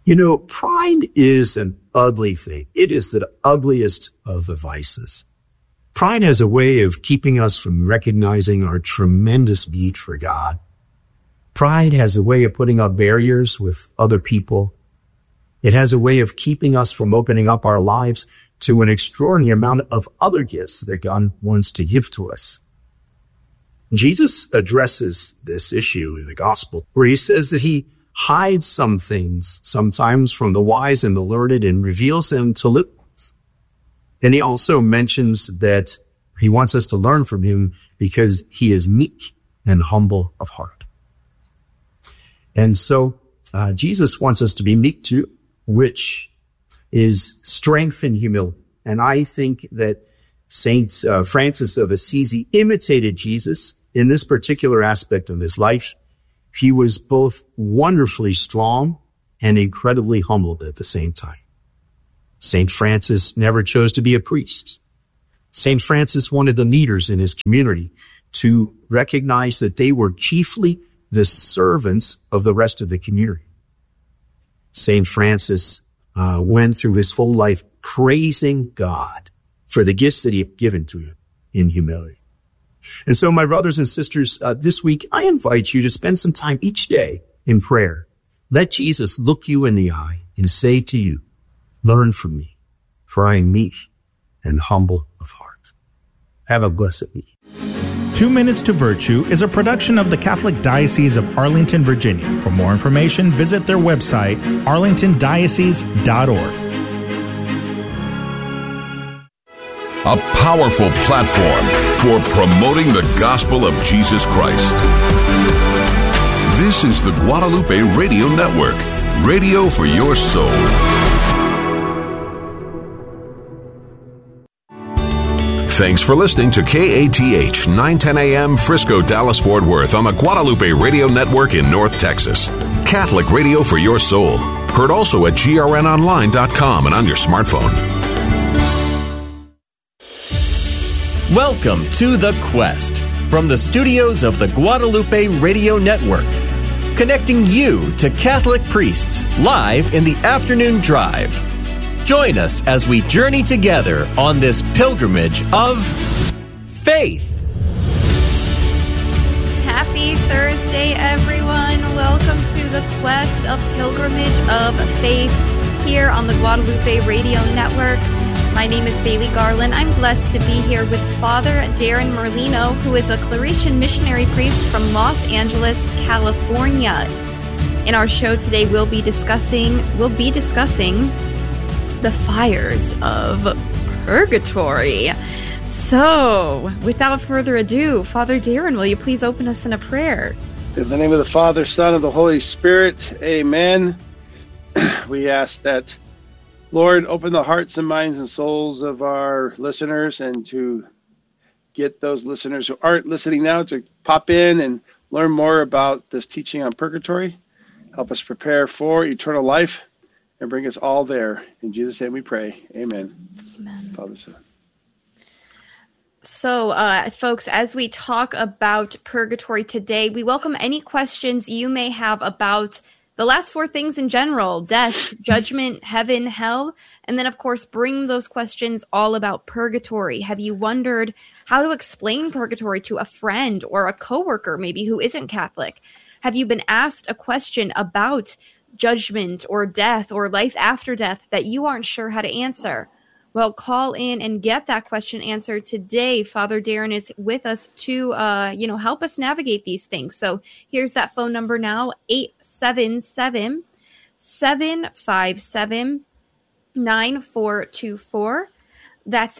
Pride is an ugly thing. It is the ugliest of the vices. Pride has a way of keeping us from recognizing our tremendous need for God. Pride has a way of putting up barriers with other people. It has a way of keeping us from opening up our lives to an extraordinary amount of other gifts that God wants to give to us. Jesus addresses this issue in the gospel, where he says that he hides some things sometimes from the wise and the learned and reveals them to little ones. And he also mentions that he wants us to learn from him because he is meek and humble of heart. And so Jesus wants us to be meek too, which is strength and humility. And I think that Saint Francis of Assisi imitated Jesus in this particular aspect of his life. He was both wonderfully strong and incredibly humbled at the same time. Saint Francis never chose to be a priest. Saint Francis wanted the leaders in his community to recognize that they were chiefly the servants of the rest of the community. Saint Francis went through his full life praising God for the gifts that he had given to him in humility. And so, my brothers and sisters, this week, I invite you to spend some time each day in prayer. Let Jesus look you in the eye and say to you, "Learn from me, for I am meek and humble of heart." Have a blessed week. 2 Minutes to Virtue is a production of the Catholic Diocese of Arlington, Virginia. For more information, visit their website, arlingtondiocese.org. A powerful platform for promoting the gospel of Jesus Christ. This is the Guadalupe Radio Network, radio for your soul. Thanks for listening to KATH 910 AM Frisco, Dallas, Fort Worth on the Guadalupe Radio Network in North Texas. Catholic radio for your soul. Heard also at grnonline.com and on your smartphone. Welcome to The Quest from the studios of the Guadalupe Radio Network, connecting you to Catholic priests live in the afternoon drive. Join us as we journey together on this pilgrimage of faith. Happy Thursday, everyone. Welcome to the Quest of Pilgrimage of Faith here on the Guadalupe Radio Network. My name is Bailey Garland. I'm blessed to be here with Father Darren Merlino, who is a Claretian missionary priest from Los Angeles, California. In our show today, we'll be discussing the fires of purgatory. So, without further ado, Father Darren, will you please open us in a prayer? In the name of the Father, Son, and the Holy Spirit, amen. We ask that, Lord, open the hearts and minds and souls of our listeners, and to get those listeners who aren't listening now to pop in and learn more about this teaching on purgatory. Help us prepare for eternal life and bring us all there. In Jesus' name we pray. Amen. Amen. Father, Son. So, folks, as we talk about purgatory today, we welcome any questions you may have about the last four things in general: death, judgment, heaven, hell, and then, of course, bring those questions all about purgatory. Have you wondered how to explain purgatory to a friend or a coworker, maybe, who isn't Catholic? Have you been asked a question about judgment or death or life after death that you aren't sure how to answer? Well, call in and get that question answered today. Father Darren is with us to, help us navigate these things. So here's that phone number now, 877-757-9424. That's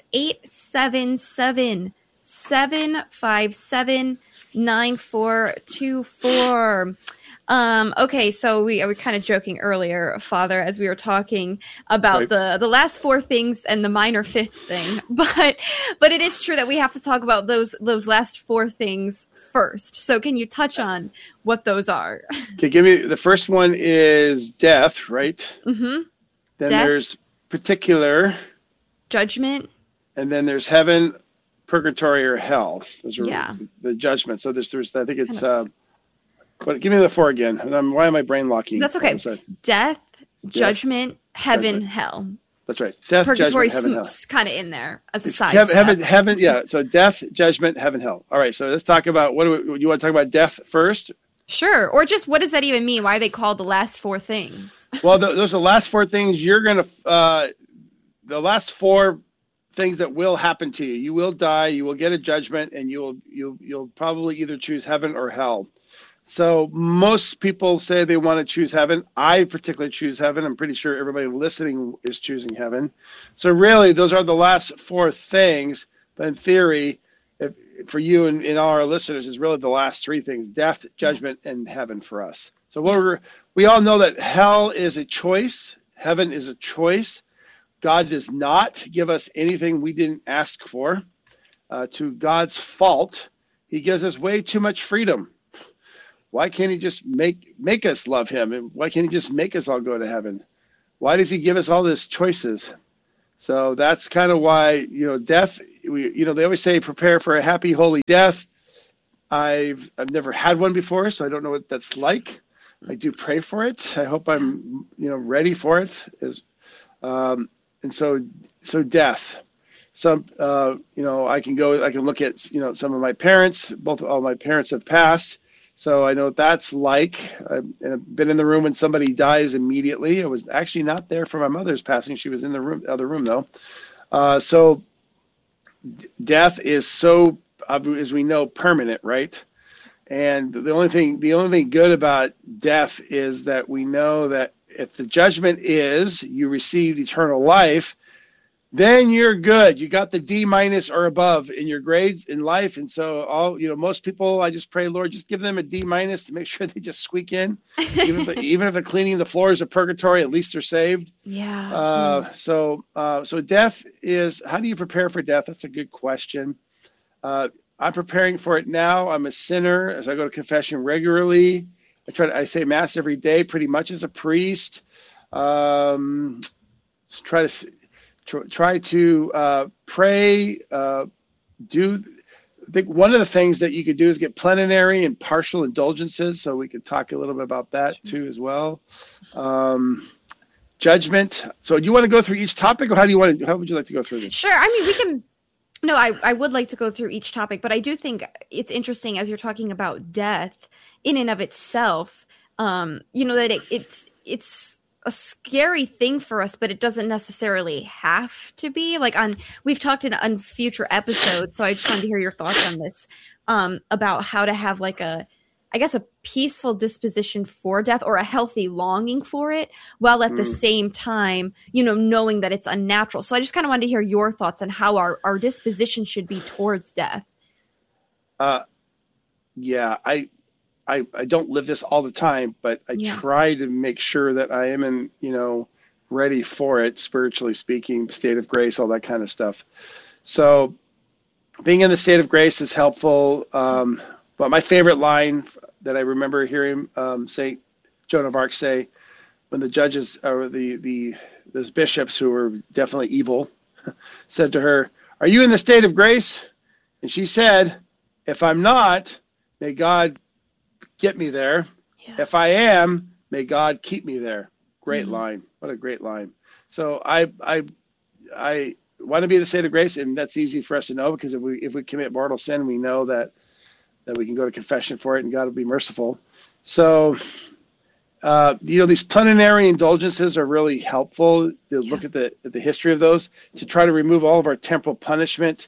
877-757-9424. Okay, so we were kind of joking earlier, Father, as we were talking about the last four things and the minor fifth thing, but it is true that we have to talk about those last four things first. So can you touch on what those are? Okay, give me the first one is death, right? Mm-hmm. Then death, there's particular, judgment, and then there's heaven, purgatory, or hell. Those are the judgment. So there's I think it's. But give me the four again. Why am I brain locking? That's okay. Death, judgment, heaven, hell. That's right. Death, Purgatory, judgment, heaven, hell. kind of in there as a side step. Heaven, yeah. So death, judgment, heaven, hell. All right. So let's talk about you want to talk about death first? Sure. Or just what does that even mean? Why are they called the last four things? Well, those are the last four things the last four things that will happen to you. You will die, you will get a judgment, and you'll probably either choose heaven or hell. So most people say they want to choose heaven. I particularly choose heaven. I'm pretty sure everybody listening is choosing heaven. So really, those are the last four things. But in theory, for you and all our listeners, is really the last three things: death, judgment, and heaven for us. So we all know that hell is a choice. Heaven is a choice. God does not give us anything we didn't ask for. To God's fault, he gives us way too much freedom. Why can't he just make us love him? And why can't he just make us all go to heaven? Why does he give us all these choices? So that's kind of why, death, they always say prepare for a happy, holy death. I've never had one before, so I don't know what that's like. I do pray for it. I hope I'm, ready for it. And so death. Some, I can look at, some of my parents. All my parents have passed. So I know what that's like. I've been in the room when somebody dies immediately. I was actually not there for my mother's passing. She was in the other room though. So death is so, as we know, permanent, right? And the only thing good about death is that we know that if the judgment is you received eternal life, then you're good. You got the D- or above in your grades in life. And so most people, I just pray, Lord, just give them a D- to make sure they just squeak in. Even if they're cleaning the floors of purgatory, at least they're saved. Yeah. So death is, how do you prepare for death? That's a good question. I'm preparing for it now. I'm a sinner as I go to confession regularly. I say mass every day, pretty much as a priest. Try to pray. I think one of the things that you could do is get plenary and partial indulgences. So we could talk a little bit about that too as well. Judgment. So do you want to go through each topic, or how would you like to go through this? Sure. I mean, we can. No, I would like to go through each topic, but I do think it's interesting as you're talking about death in and of itself. That it's a scary thing for us, but it doesn't necessarily have to be. We've talked on future episodes, so I just wanted to hear your thoughts on this, about how to have a peaceful disposition for death, or a healthy longing for it, while at the same time, knowing that it's unnatural. So I just kind of wanted to hear your thoughts on how our disposition should be towards death. Yeah, I don't live this all the time, but I try to make sure that I am ready for it, spiritually speaking, state of grace, all that kind of stuff. So being in the state of grace is helpful. But my favorite line that I remember hearing St. Joan of Arc say, when the judges, or those bishops who were definitely evil, said to her, "Are you in the state of grace?" And she said, "If I'm not, may God get me there. Yeah. If I am, may God keep me there." Great line. What a great line. So I want to be in the state of grace, and that's easy for us to know, because if we commit mortal sin, we know that we can go to confession for it, and God will be merciful. So these plenary indulgences are really helpful to look at the history of those, to try to remove all of our temporal punishment,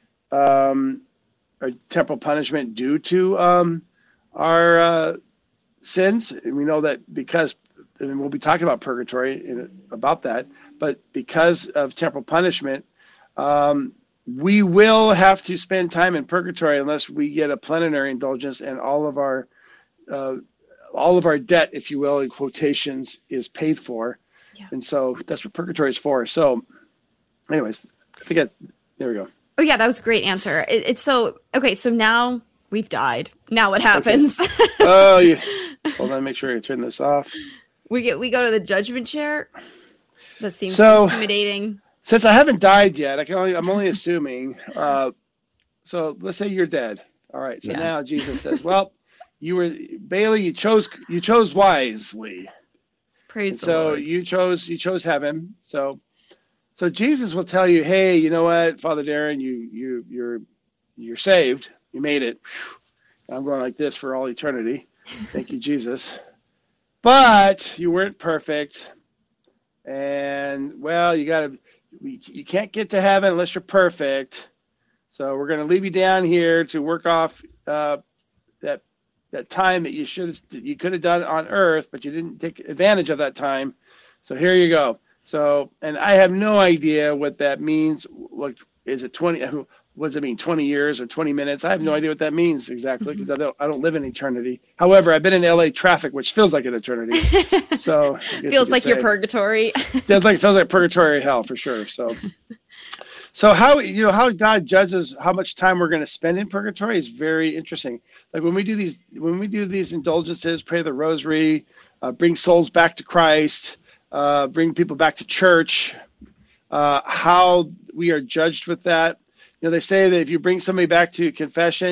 due to our sins. And we know that and we'll be talking about purgatory about that, but because of temporal punishment, we will have to spend time in purgatory unless we get a plenary indulgence, and all of our debt, if you will, in quotations, is paid for. Yeah. And so that's what purgatory is for. So anyways, I think there we go. Oh yeah, that was a great answer. It's so, okay, so now we've died. Now what happens? Okay. Hold on, make sure I turn this off. We go to the judgment chair. That seems intimidating. Since I haven't died yet, I'm only assuming. So let's say you're dead. All right. So now Jesus says, "Well, Bailey, you chose wisely. Praise the so Lord. you chose heaven. So Jesus will tell you, hey, you know what, Father Darren, you're saved. You made it. I'm going like this for all eternity. Thank you, Jesus. But you weren't perfect. And, well, you can't get to heaven unless you're perfect. So we're going to leave you down here to work off that time that you could have done on earth, but you didn't take advantage of that time. So here you go. So, and I have no idea what that means. What is it? 20? What does it mean? 20 years or 20 minutes? I have no idea what that means exactly, because I don't live in eternity. However, I've been in LA traffic, which feels like an eternity. So feels like your purgatory. Feels like purgatory hell for sure. So how God judges how much time we're going to spend in purgatory is very interesting. Like when we do these indulgences, pray the rosary, bring souls back to Christ, bring people back to church, how we are judged with that. They say that if you bring somebody back to confession,